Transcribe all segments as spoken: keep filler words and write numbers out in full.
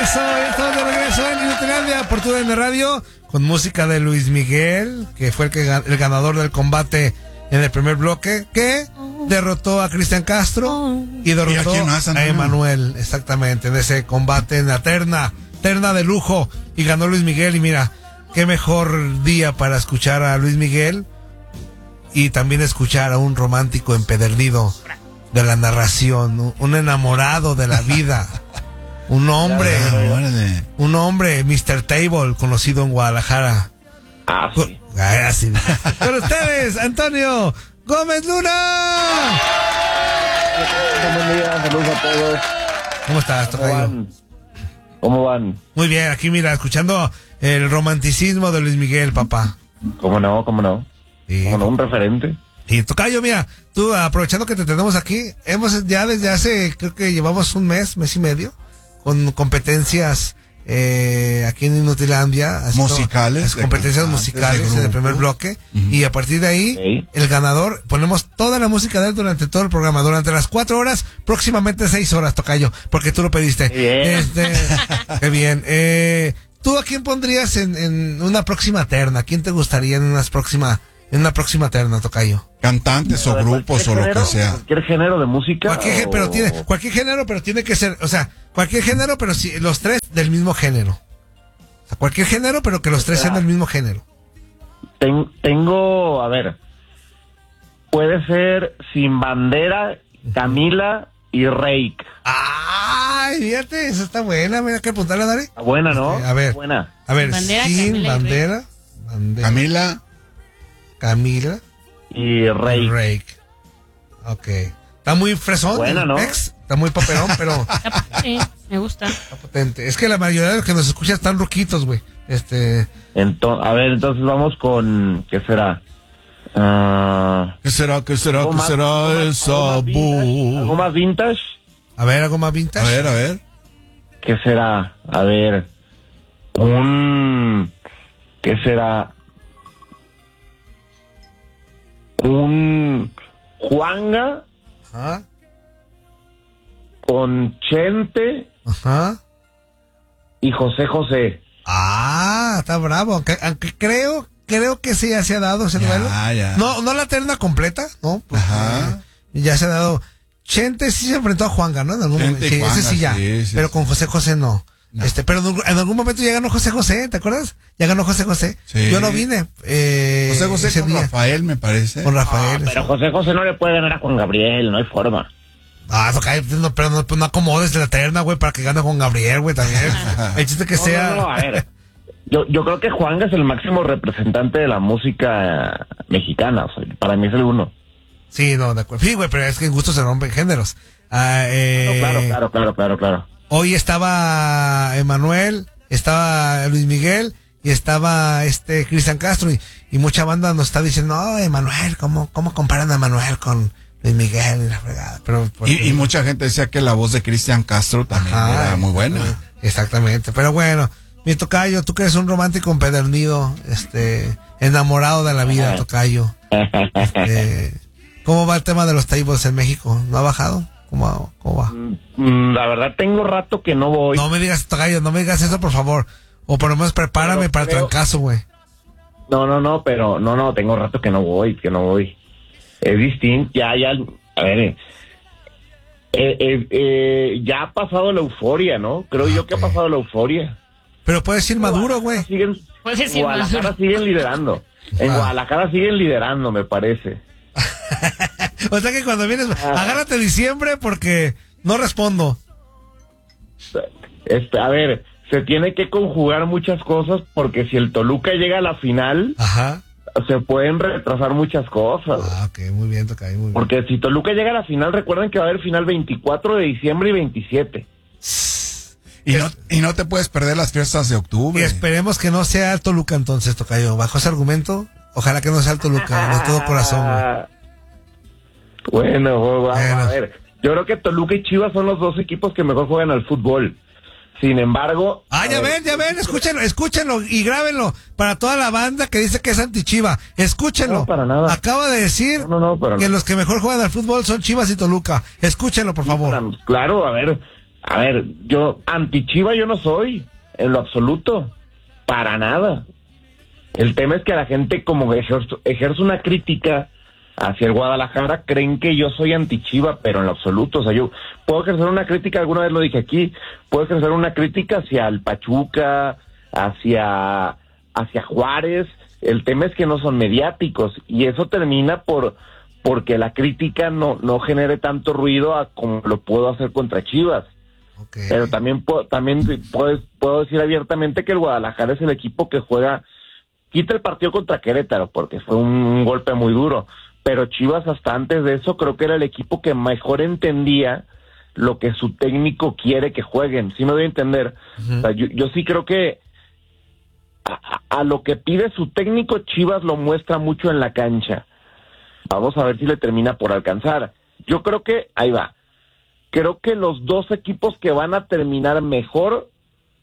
Eso, ya estamos de regreso en Inutilandia por tu D N Radio con música de Luis Miguel, que fue el, que, el ganador del combate en el primer bloque, que derrotó a Cristian Castro y derrotó ¿Y a, más, a Emanuel, exactamente, en ese combate en la terna, terna de lujo, y ganó Luis Miguel. Y mira, qué mejor día para escuchar a Luis Miguel y también escuchar a un romántico empedernido de la narración, un enamorado de la vida. Un hombre, ya, un hombre, mister Table, conocido en Guadalajara. Ah, sí. Ah, sí. Con ustedes, Antonio Gómez Luna. Buen día, saludos a todos. ¿Cómo estás, ¿Cómo van? ¿Cómo van? Muy bien, aquí mira, escuchando el romanticismo de Luis Miguel, papá. ¿Cómo no? ¿Cómo no? Sí. ¿Cómo no? Un referente. Y tocayo, mira, tú aprovechando que te tenemos aquí, hemos ya desde hace, creo que llevamos un mes, mes y medio, con competencias eh, aquí en Inutilandia. Musicales. Competencias musicales en el primer bloque. Uh-huh. Y a partir de ahí, sí. el ganador, ponemos toda la música de él durante todo el programa, durante las cuatro horas, próximamente seis horas, tocayo, porque tú lo pediste. Bien. Este, qué bien. Eh, ¿Tú a quién pondrías en, en una próxima terna? ¿Quién te gustaría en una próxima, en una próxima terna, tocayo? Cantantes o grupos o lo que sea. Cualquier género de música. Cualquier, o... pero tiene, cualquier género, pero tiene que ser, o sea, cualquier género, pero si los tres del mismo género. O sea, cualquier género, pero que los tres sean del mismo género. Ten, tengo, a ver, puede ser Sin Bandera, Camila y Reik. Ay, fíjate, esa está buena, mira que apuntarla, Dari. Está buena, ¿no? Este, a ver, buena. A ver, Bandera, Sin Camila Bandera, bandera, Camila, Camila y Reik. Reik. Ok. Está muy fresón. Buena, ¿no? Ex, está muy paperón, pero Sí, me gusta. está potente. Es que la mayoría de los que nos escuchan están ruquitos, güey. Este. Entonces, a ver, entonces vamos con, ¿qué será? Uh, ¿Qué será? ¿Qué será? ¿Qué más, será el sabor? ¿Algo más vintage? A ver, algo más vintage. A ver, a ver. ¿Qué será? A ver, un, ¿qué será? Un Juanga Ajá. con Chente Ajá. y José José. Ah, está bravo. Aunque, aunque creo, creo que sí ya se ha dado ese Ya, duelo. ya. No, no la terna completa, ¿no? Pues, Ajá. eh, ya se ha dado. Chente sí se enfrentó a Juanga, ¿no? En algún Chente momento. y Sí, Juanga, ese sí ya. sí, sí, pero sí. con José José no. No. Este, pero en algún momento ya ganó José José, ¿te acuerdas? Ya ganó José José. Sí. Yo no vine. Eh, José José ese con día. Rafael, me parece. Con Rafael. Ah, pero José José no le puede ganar a Juan Gabriel, no hay forma. Ah, toca, no, pero no, pues no acomodes la terna, güey, para que gane con Gabriel, güey, también. El chiste que No, sea. no, no, a ver. Yo, yo creo que Juanga es el máximo representante de la música mexicana, o sea, para mí es el uno. Sí, no, de acuerdo. Sí, güey, pero es que en gusto se rompen géneros. Ah, eh, No, claro, claro, claro, claro, claro. Hoy estaba Emanuel, estaba Luis Miguel y estaba este Cristian Castro y, y mucha banda nos está diciendo, no, Emanuel, ¿cómo, cómo comparan a Emanuel con Luis Miguel y la fregada? Pero, pues, Y, y mucha gente decía que la voz de Cristian Castro también ajá, era muy buena. Exactamente, pero bueno, mi tocayo, tú que eres un romántico empedernido, este, enamorado de la vida, tocayo. Este, ¿cómo va el tema de los tables en México? ¿No ha bajado? ¿Cómo, cómo va? Mm, La verdad tengo rato que no voy. No me digas, tocayo, no me digas eso, por favor. O por lo menos prepárame Pero para el creo- trancazo, güey. No, no, no, pero no, no, tengo rato que no voy, que no voy. Es distinto, ya, ya, a ver, eh, eh, eh, ya ha pasado la euforia, ¿no? Creo yo que ha Ok. pasado la euforia. Pero puedes ir maduro, güey. Siguen, Puede ser en sin Guadalajara Maduro. siguen liderando. En Ah. Guadalajara siguen liderando, me parece. O sea que cuando vienes, Ah. agárrate diciembre porque no respondo. Este, a ver, se tiene que conjugar muchas cosas porque si el Toluca llega a la final, Ajá. se pueden retrasar muchas cosas. Ah, ok, muy bien, tocayo, muy bien. Porque si Toluca llega a la final, recuerden que va a haber final veinticuatro de diciembre y veintisiete. Y no, y no te puedes perder las fiestas de Y octubre. esperemos que no sea el Toluca entonces, tocayo. Bajo ese argumento, ojalá que no sea el Toluca, de todo corazón, güey. Ah, Bueno, vamos Bueno. a ver. Yo creo que Toluca y Chivas son los dos equipos que mejor juegan al fútbol. Sin embargo... Ah, ya a ver, ven, ya ven, escúchenlo, escúchenlo y grábenlo para toda la banda que dice que es anti-Chiva. Escúchenlo. No, para nada. Acaba de decir No, no, no, para que nada. los que mejor juegan al fútbol son Chivas y Toluca. Escúchenlo, por favor. Claro, a ver, a ver, yo anti-Chiva yo no soy, en lo absoluto, para nada. El tema es que la gente como ejerce, ejerce una crítica hacia el Guadalajara, creen que yo soy anti-Chiva, pero en lo absoluto, o sea, yo puedo ejercer una crítica, alguna vez lo dije aquí, puedo ejercer una crítica hacia el Pachuca, hacia, hacia Juárez. El tema es que no son mediáticos, y eso termina por porque la crítica no, no genere tanto ruido a como lo puedo hacer contra Chivas. Okay. Pero también, puedo, también puedo, puedo decir abiertamente que el Guadalajara es el equipo que juega, quita el partido contra Querétaro, porque fue un, un golpe muy duro, pero Chivas hasta antes de eso creo que era el equipo que mejor entendía lo que su técnico quiere que jueguen, ¿sí me doy a entender? Uh-huh. O sea, yo, yo sí creo que a, a lo que pide su técnico, Chivas lo muestra mucho en la cancha. Vamos a ver si le termina por alcanzar. Yo creo que, ahí va, creo que los dos equipos que van a terminar mejor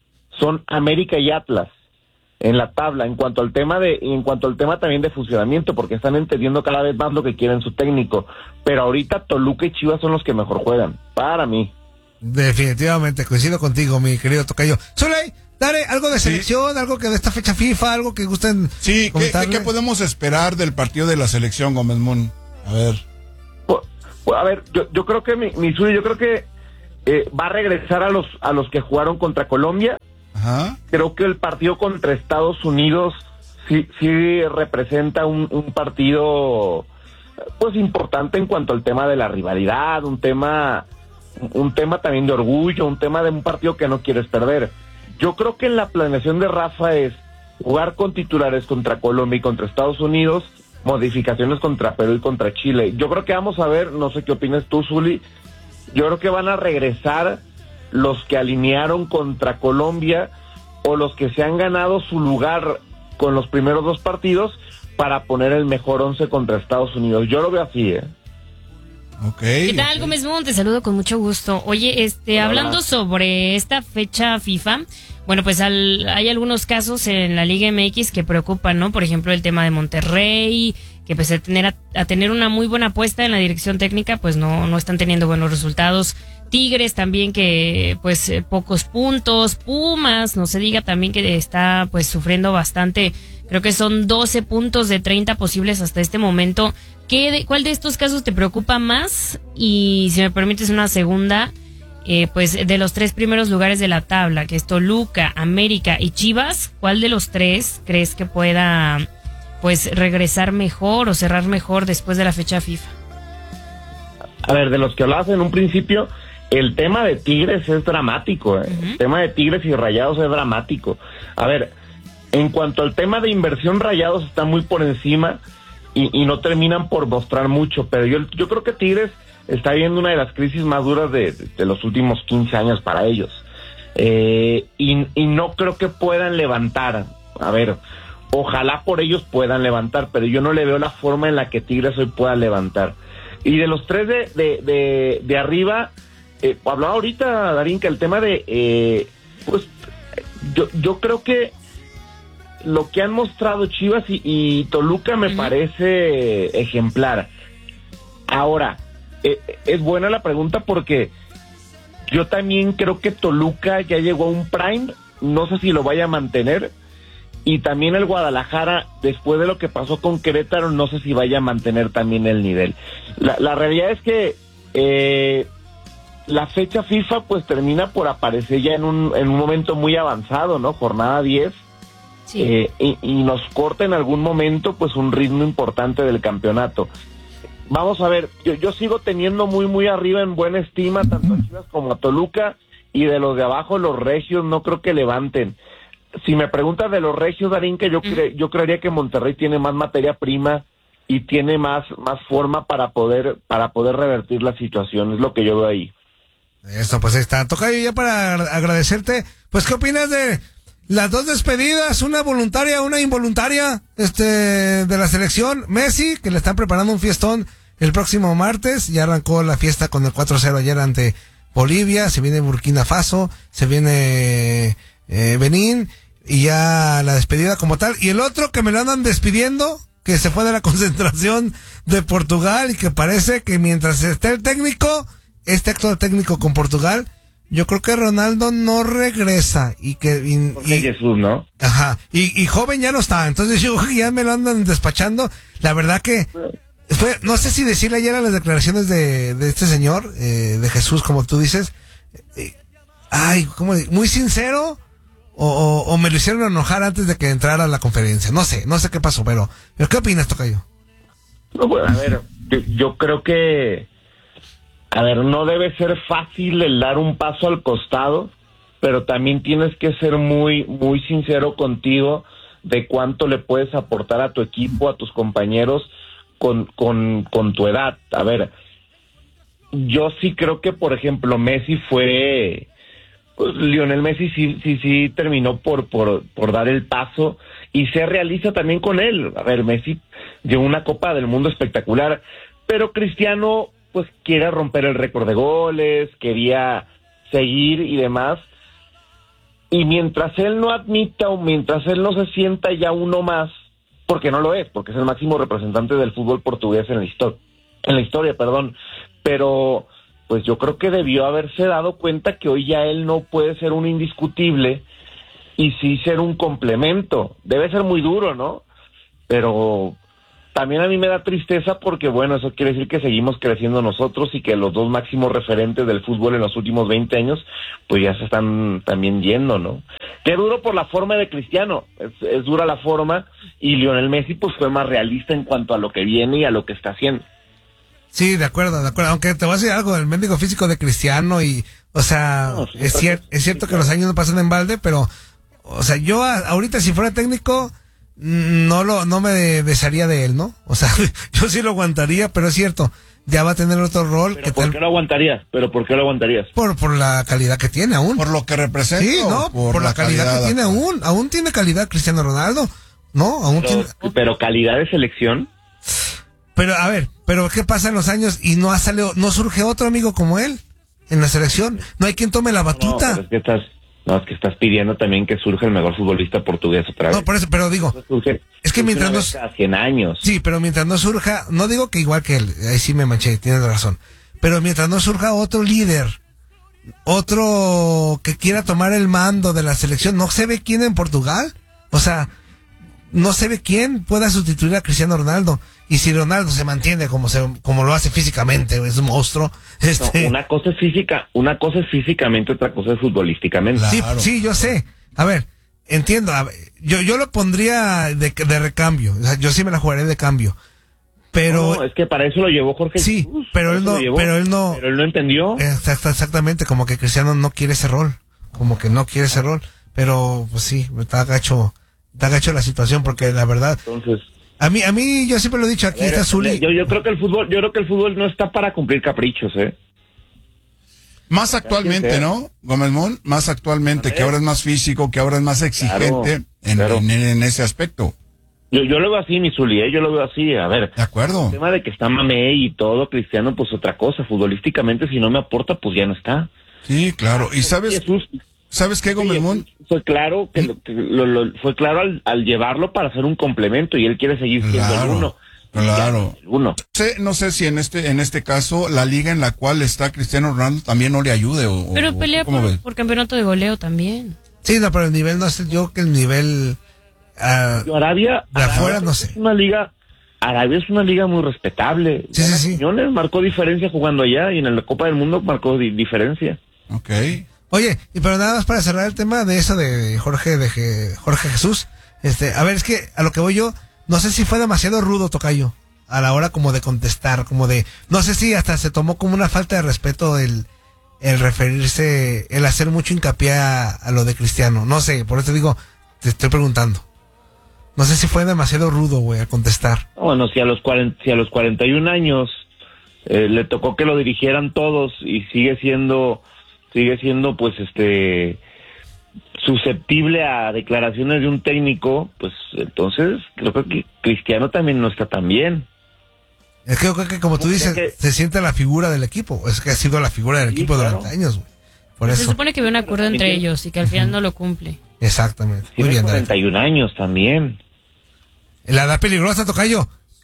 son América y Atlas en la tabla, en cuanto al tema de, en cuanto al tema también de funcionamiento, porque están entendiendo cada vez más lo que quieren su técnico. Pero ahorita Toluca y Chivas son los que mejor juegan, para mí. Definitivamente, coincido contigo, mi querido tocayo. Zuley, dale, algo de selección, sí. Algo que de esta fecha FIFA, algo que gusten. Sí, ¿qué, ¿qué, ¿qué podemos esperar del partido de la selección, Gómez Moon? A ver. Pues, pues, a ver, yo, yo creo que mi, mi Zuley, yo creo que eh, va a regresar a los a los que jugaron contra Colombia. Ajá. Creo que el partido contra Estados Unidos sí, sí representa un, un partido pues importante en cuanto al tema de la rivalidad, un tema, un tema también de orgullo, un tema de un partido que no quieres perder. Yo creo que en la planeación de Rafa es jugar con titulares contra Colombia y contra Estados Unidos, modificaciones contra Perú y contra Chile. Yo creo que vamos a ver, no sé qué opinas tú, Zuli, yo creo que van a regresar los que alinearon contra Colombia o los que se han ganado su lugar con los primeros dos partidos para poner el mejor once contra Estados Unidos. Yo lo veo así, ¿eh? Okay, ¿Qué tal, okay. Gómez Moon? Te saludo con mucho gusto. Oye, este, Hola. hablando sobre esta fecha FIFA, bueno, pues al, hay algunos casos en la Liga M X que preocupan, ¿no? Por ejemplo, el tema de Monterrey, que pese a tener, a, a tener una muy buena apuesta en la dirección técnica, pues no, no están teniendo buenos resultados. Tigres también que pues eh, pocos puntos, Pumas, no se diga también que está pues sufriendo bastante, creo que son doce puntos de treinta posibles hasta este momento. ¿Qué de, ¿Cuál de estos casos te preocupa más? Y si me permites una segunda, eh, pues de los tres primeros lugares de la tabla, que es Toluca, América y Chivas, ¿cuál de los tres crees que pueda pues regresar mejor o cerrar mejor después de la fecha FIFA? A ver, de los que hablabas en un principio, el tema de Tigres es dramático, ¿eh? Uh-huh. El tema de Tigres y Rayados es dramático. A ver, en cuanto al tema de inversión, Rayados está muy por encima y, y no terminan por mostrar mucho, pero yo, yo creo que Tigres está viviendo una de las crisis más duras de, de, de los últimos quince años para ellos. Eh, y, y no creo que puedan levantar. A ver, ojalá por ellos puedan levantar, pero yo no le veo la forma en la que Tigres hoy pueda levantar. Y de los tres de, de, de, de arriba... Eh, hablaba ahorita, Darín, que el tema de, eh, pues, yo, yo creo que lo que han mostrado Chivas y, y Toluca me uh-huh. parece ejemplar. Ahora, eh, es buena la pregunta porque yo también creo que Toluca ya llegó a un prime, no sé si lo vaya a mantener, y también el Guadalajara, después de lo que pasó con Querétaro, no sé si vaya a mantener también el nivel. La, la realidad es que, eh, la fecha FIFA pues termina por aparecer ya en un en un momento muy avanzado, ¿no? Jornada diez. Sí. Eh, y, y nos corta en algún momento pues un ritmo importante del campeonato. Vamos a ver, yo, yo sigo teniendo muy muy arriba en buena estima tanto a Chivas como a Toluca, y de los de abajo los regios no creo que levanten. Si me preguntas de los regios, Darín, que yo cre, yo creería que Monterrey tiene más materia prima y tiene más más forma para poder para poder revertir la situación, es lo que yo veo ahí. Eso, pues ahí está. Tocayo, ya para agradecerte, pues ¿qué opinas de las dos despedidas, una voluntaria, una involuntaria, este, de la selección? Messi, que le están preparando un fiestón el próximo martes, ya arrancó la fiesta con el cuatro cero ayer ante Bolivia, se viene Burkina Faso, se viene eh, Benín, y ya la despedida como tal. Y el otro que me lo andan despidiendo, que se fue de la concentración de Portugal y que parece que mientras esté el técnico, este acto técnico con Portugal, yo creo que Ronaldo no regresa y que y, Jorge y- Jesús, ¿no? ajá, y, y joven ya no está, entonces yo creo que ya me lo andan despachando. La verdad que fue, no sé si decirle ayer a las declaraciones de, de este señor, eh, de Jesús, como tú dices, eh, ay, ¿cómo? Muy sincero, o, o, o me lo hicieron enojar antes de que entrara a la conferencia, no sé, no sé qué pasó, pero, pero ¿qué opinas, tocayo? No, bueno, a ver, yo, yo creo que, a ver, no debe ser fácil el dar un paso al costado, pero también tienes que ser muy, muy sincero contigo de cuánto le puedes aportar a tu equipo, a tus compañeros con, con, con tu edad. A ver, yo sí creo que, por ejemplo, Messi fue, pues, Lionel Messi sí, sí, sí terminó por, por, por dar el paso y se realiza también con él. A ver, Messi dio una Copa del Mundo espectacular, pero Cristiano pues quiere romper el récord de goles, quería seguir y demás, y mientras él no admita o mientras él no se sienta ya uno más, porque no lo es, porque es el máximo representante del fútbol portugués en la historia, en la historia, perdón, pero pues yo creo que debió haberse dado cuenta que hoy ya él no puede ser un indiscutible y sí ser un complemento. Debe ser muy duro, ¿no? Pero también a mí me da tristeza porque, bueno, eso quiere decir que seguimos creciendo nosotros y que los dos máximos referentes del fútbol en los últimos veinte años, pues ya se están también yendo, ¿no? Qué duro por la forma de Cristiano, es, es dura la forma, y Lionel Messi pues fue más realista en cuanto a lo que viene y a lo que está haciendo. Sí, de acuerdo, de acuerdo, aunque te voy a decir algo, el mendigo físico de Cristiano y, o sea, No, sí, es, cier- es cierto que los años no pasan en balde, pero, o sea, yo a- ahorita si fuera técnico, no lo, no me desharía de él, ¿no? O sea, yo sí lo aguantaría, pero es cierto, ya va a tener otro rol. ¿Pero que por tal- qué lo aguantarías? ¿Pero por qué lo aguantarías? por, por la calidad que tiene aún. Por lo que representa. Sí, o no, por, la calidad, que tiene actual? aún, aún tiene calidad Cristiano Ronaldo, ¿no? Aún Pero, tiene, pero calidad de selección. pero a ver, pero ¿qué pasa en los años y no ha salido, no surge otro amigo como él en la selección? No hay quien tome la No, batuta. pero es que estás, no, es que estás pidiendo también que surja el mejor futbolista portugués otra vez. No, por eso, pero digo, Surge- es que surge mientras una no- vez cada cien años. sí, pero mientras no surja, no digo que igual que él, ahí sí me manché, tienes razón, pero mientras no surja otro líder, otro que quiera tomar el mando de la selección, no se ve quién en Portugal, o sea, no se ve quién pueda sustituir a Cristiano Ronaldo, y si Ronaldo se mantiene como se, como lo hace físicamente, es un monstruo, No, este, una cosa es física, una cosa es físicamente, otra cosa es futbolísticamente. La- sí, Claro. sí, yo sé, a ver, entiendo, a ver, yo, yo lo pondría de, de recambio, o sea, yo sí me la jugaré de cambio, pero... No, es que para eso lo llevó Jorge Sí, Jesús, pero para él eso no- lo llevó. pero él no- Pero él no entendió. Exact- Exactamente, como que Cristiano no quiere ese rol, como que no quiere ese rol, pero pues sí, está gacho, está gacho la situación porque la verdad, Entonces, a mí, a mí yo siempre lo he dicho, aquí está Zuli, yo, yo creo que el fútbol, yo creo que el fútbol no está para cumplir caprichos, ¿eh? Más actualmente, sea. ¿no? Gómez Mon, más actualmente, A ver. que ahora es más físico, que ahora es más exigente en, claro. en- en ese aspecto. Yo, yo lo veo así, mi Zuli, ¿eh? Yo lo veo así, a ver. De acuerdo. El tema de que está Mamé y todo, Cristiano, pues otra cosa. Futbolísticamente, si no me aporta, pues ya no está. Sí, claro. ¿Y sabes, Jesús, sabes qué, Gómez sí, Mon? fue claro que, lo, que lo- lo- fue claro al, al llevarlo para hacer un complemento y él quiere seguir siendo Claro, el uno. Y ya claro. no es el uno. Sé- no sé si en este en este caso la liga en la cual está Cristiano Ronaldo también no le ayude. O, o- Pero o- pelea ¿cómo por, ves? por campeonato de goleo también. sí, no, pero el nivel no es, yo creo que el nivel, ah, Arabia, de Arabia afuera no sé. es una liga, Arabia es una liga muy respetable. Sí, sí, sí. Quiñones marcó diferencia jugando allá y en la Copa del Mundo marcó di- diferencia. Ok. Oye, y pero nada más para cerrar el tema de eso de Jorge, de Je- Jorge Jesús, este, a ver, es que a lo que voy yo, no sé si fue demasiado rudo, tocayo, a la hora como de contestar, como de, no sé si hasta se tomó como una falta de respeto el, el referirse, el hacer mucho hincapié a, a lo de Cristiano, no sé, por eso digo, te estoy preguntando. No sé si fue demasiado rudo, güey, a contestar. Bueno, si a los cuarenta, si a los cuarenta y un años eh, le tocó que lo dirigieran todos y sigue siendo, sigue siendo, pues, este, susceptible a declaraciones de un técnico, pues, entonces creo que Cristiano también no está tan bien. Es que yo creo que como tú No, dices, es que- se siente la figura del equipo, es que ha sido la figura del Sí, equipo claro. durante años, güey. Por Se eso, supone que había un acuerdo Pero entre también tiene- ellos y que al final no lo cumple. exactamente. Muy Tiene bien, David. cuarenta y un años también. La edad peligrosa, tocayo.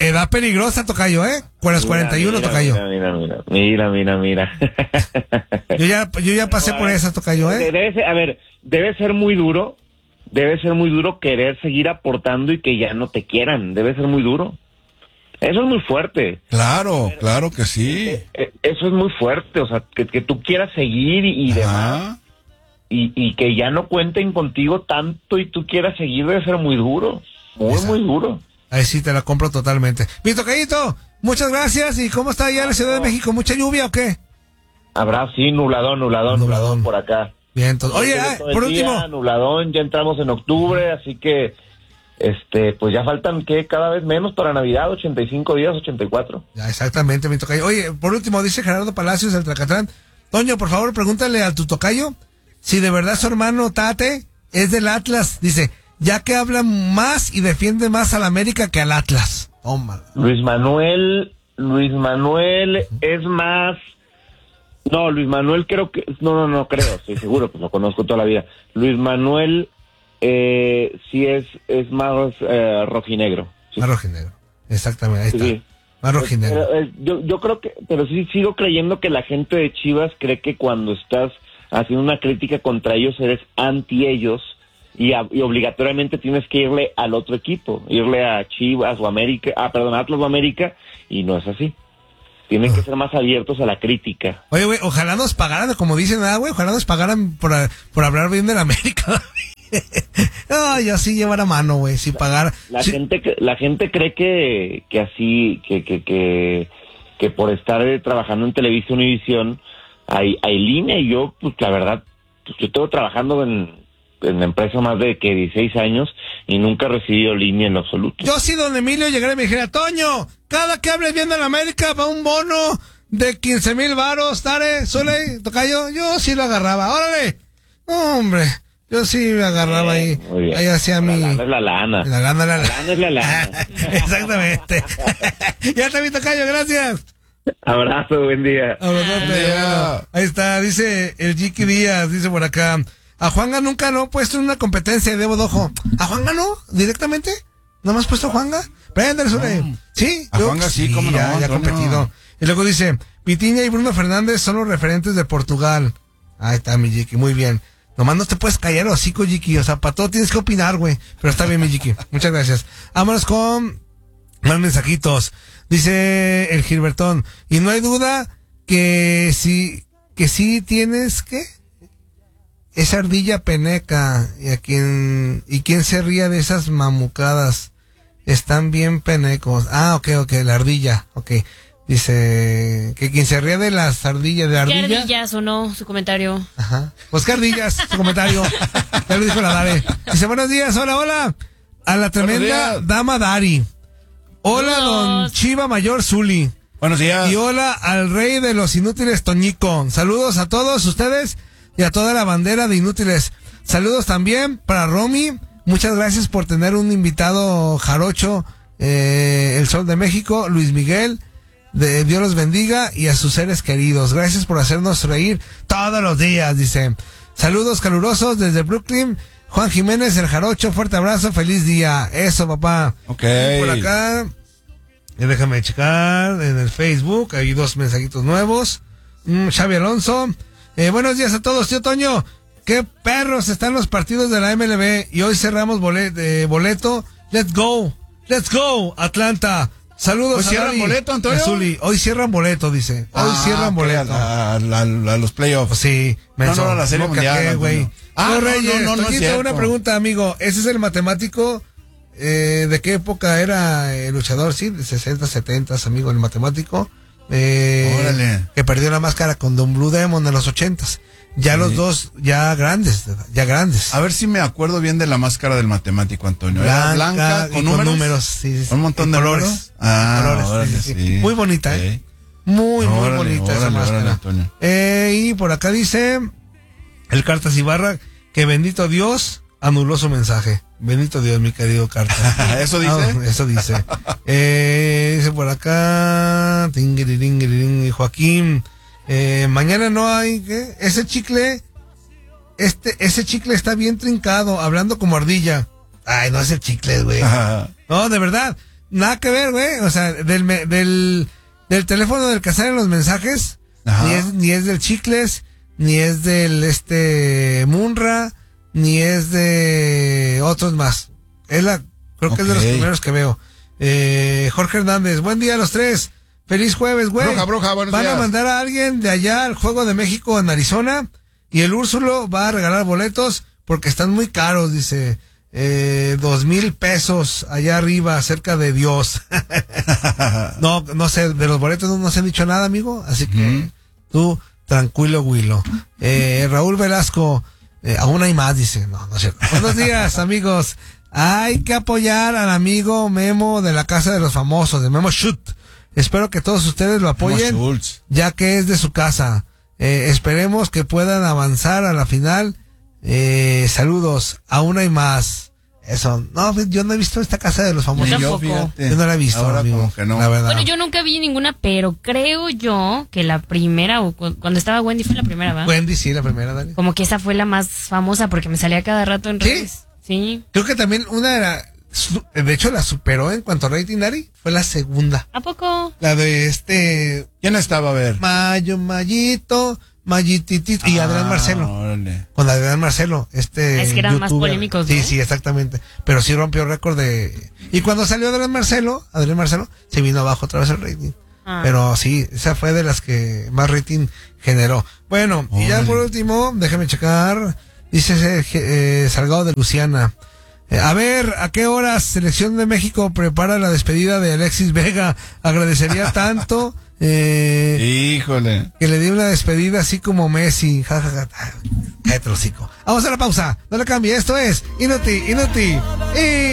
edad peligrosa, tocayo, ¿eh? Con las cuarenta y uno, mira, tocayo. Mira, mira, mira, mira, mira. Yo ya, yo ya pasé por esa, tocayo, ¿eh? Debe ser, a ver, debe ser muy duro, debe ser muy duro querer seguir aportando y que ya no te quieran, debe ser muy duro. Eso es muy fuerte. Claro, claro que sí. Eso es muy fuerte, o sea, que, que tú quieras seguir y, y demás, y, y que ya no cuenten contigo tanto y tú quieras seguir, debe ser muy duro, muy, Exacto. muy duro. Ahí sí te la compro totalmente. Mi tocayito, muchas gracias. ¿Y cómo está allá la Ciudad de México? ¿Mucha lluvia o qué? Habrá, sí, nubladón, nubladón, nubladón por acá. Bien, entonces, oye, ah, por día, último. Nubladón, ya entramos en octubre, así que, este, pues ya faltan, que cada vez menos para Navidad, ochenta y cinco días, ochenta y cuatro. Ya, exactamente, mi tocayo. Oye, por último, dice Gerardo Palacios del Tracatrán. Toño, por favor, pregúntale a tu tocayo si de verdad su hermano Tate es del Atlas. Dice, ya que habla más y defiende más al América que al Atlas. Tómala. Luis Manuel, Luis Manuel uh-huh. es más... No, Luis Manuel creo que... No, no, no creo, estoy seguro, pues lo conozco toda la vida. Luis Manuel eh, sí es, es más eh, rojinegro. Sí. Más rojinegro, exactamente, ahí está. Sí. Más rojinegro. Pero, eh, yo, yo creo que... Pero sí sigo creyendo que la gente de Chivas cree que cuando estás haciendo una crítica contra ellos eres anti ellos y, a, y obligatoriamente tienes que irle al otro equipo, irle a Chivas o América, ah, perdón, Atlas o América, y no es así. Tienen que ser más abiertos a la crítica. Oye, güey, ojalá nos pagaran, como dicen, ah, güey, ojalá nos pagaran por, por hablar bien de la América. No, yo sí llevar a mano, güey, sin pagar. La sí. gente la gente cree que que así, que que que, que por estar trabajando en Televisa Univisión hay, hay línea, y yo, pues la verdad, pues yo estoy trabajando en, en la empresa más de que dieciséis años y nunca he recibido línea en lo absoluto. Yo sí, don Emilio, llegaré y me dijera, Toño, cada que hables bien de la América va un bono de quince mil varos, Tare, Sole, tocayo, yo sí lo agarraba, órale, no, hombre, yo sí me agarraba eh, ahí, ahí hacía mi... La lana es la lana. La lana, la, la lana es la lana. Exactamente. Ya está mi tocayo, gracias. Abrazo, buen día. Abrazote, bueno, ahí está, dice el Jiki Díaz, dice por acá, a Juanga nunca lo he puesto en una competencia, debo de ojo. ¿A Juanga no? ¿Directamente? ¿No me has puesto a Juanga? Préndale, Sole. No. ¿Sí? A Juanga sí, cómo no. Ya, ya competido. Y luego dice, Pitiña y Bruno Fernández son los referentes de Portugal. Ahí está, mi Jiki, muy bien. Nomás no te puedes callar, hocico, Jiki. O sea, para todo tienes que opinar, güey. Pero está bien, mi Jiki. Muchas gracias. Vámonos con más mensajitos. Dice el Gilbertón, y no hay duda que sí, que sí tienes, ¿qué? Esa ardilla peneca, y a quien, y quien se ría de esas mamucadas, están bien penecos. Ah, ok, ok, la ardilla, ok. Dice, que quien se ría de las ardillas, de ardilla. ¿Qué ardillas o no? Su comentario. Ajá. Pues qué ardillas, su comentario. Ya lo dijo la Dare. Dice, buenos días, hola, hola. A la tremenda dama Dari. Hola, don Chiva Mayor Zuli. Buenos días. Y hola al rey de los inútiles, Toñico. Saludos a todos ustedes y a toda la bandera de inútiles. Saludos también para Romy. Muchas gracias por tener un invitado jarocho, eh, el Sol de México, Luis Miguel. De Dios los bendiga y a sus seres queridos. Gracias por hacernos reír todos los días, dice. Saludos calurosos desde Brooklyn. Juan Jiménez, el jarocho, fuerte abrazo, feliz día. Eso, papá. Ok. Y por acá, déjame checar en el Facebook, hay dos mensajitos nuevos. Mm, Xavi Alonso, eh, buenos días a todos, tío Toño. Qué perros están los partidos de la M L B y hoy cerramos boleto. Eh, boleto. Let's go, let's go, Atlanta. Saludos. ¿Hoy cierran Dari, boleto, Antonio? Azuli. Hoy cierran boleto, dice. Hoy ah, cierran boleto. A, a, a, a los playoffs. Sí. No, no, a la serie mundial, güey. Ah, no, no, Reyes, no, no, no, Toñito, una pregunta, amigo. ¿Ese es el matemático? Eh, ¿De qué época era el luchador? Sí, de sesenta, setenta, amigo, el matemático. Eh, Órale. Que perdió la máscara con Don Blue Demon en los ochentas. Ya sí. Los dos, ya grandes, ya grandes. A ver si me acuerdo bien de la máscara del matemático, Antonio. Blanca, Era blanca, con números. Con números, sí, sí. Un montón de colores. Números? Ah, colores, órale, sí, sí, sí. Muy bonita, okay. ¿eh? Muy, muy órale, bonita órale, esa máscara. Órale, Antonio. Eh, y por acá dice el Cartas Ibarra que bendito Dios anuló su mensaje. Bendito Dios, mi querido Cartas. ¿Eso dice? Ah, eso dice. eh, dice por acá Joaquín, eh, mañana no hay, ¿qué? Ese chicle, este, ese chicle está bien trincado, hablando como ardilla. Ay, no es el chicle, güey. No, de verdad. nada que ver, güey. O sea, del, del, del teléfono del que salen los mensajes, ni es, ni es del Chicles, ni es del este Munra, ni es de otros más. Es la, creo okay. que es de los primeros que veo. Eh, Jorge Hernández, buen día a los tres. Feliz jueves, güey. Bruja, bruja, buenos Van días. a mandar a alguien de allá al Juego de México en Arizona y el Úrsulo va a regalar boletos porque están muy caros, dice. Eh, dos mil pesos allá arriba, cerca de Dios. no, no sé, de los boletos no nos han dicho nada, amigo. Así que mm. tú, tranquilo, Willow. Eh, Raúl Velasco, eh, aún hay más, dice. No, no es cierto. Buenos días, amigos. Hay que apoyar al amigo Memo de la Casa de los Famosos, de Memo Shoot. Espero que todos ustedes lo apoyen, ya que es de su casa. Eh, esperemos que puedan avanzar a la final. Eh, saludos, aún hay más. Eso, no, yo no he visto esta Casa de los Famosos. Yo, yo no la he visto, ahora amigo, como que no. La verdad. Bueno, yo nunca vi ninguna, pero creo yo que la primera, o cu- cuando estaba Wendy fue la primera, ¿va? Wendy, sí, la primera, Dani. Como que esa fue la más famosa porque me salía cada rato en ¿Sí? redes. Sí. Creo que también una era, de hecho la superó en cuanto a rating, Dari, fue la segunda. ¿A poco? La de este... ¿Quién estaba a ver? Mayo, Mayito, Mayititito y ah, Adrián Marcelo. Órale. Con Adrián Marcelo, este es que eran YouTuber. más polémicos, ¿no? Sí, sí, exactamente. Pero sí rompió récord de... Y cuando salió Adrián Marcelo, Adrián Marcelo, se vino abajo otra vez el rating. Ah. Pero sí, esa fue de las que más rating generó. Bueno, órale. Y ya por último, déjame checar... Dice eh, Salgado de Luciana. Eh, a ver, ¿a qué horas Selección de México prepara la despedida de Alexis Vega? Agradecería tanto. Eh, Híjole. Que le dé una despedida así como Messi. Ja, ja, ja. Cállate el hocico. Vamos a la pausa. No le cambie. Esto es Inuti, Inuti. Y...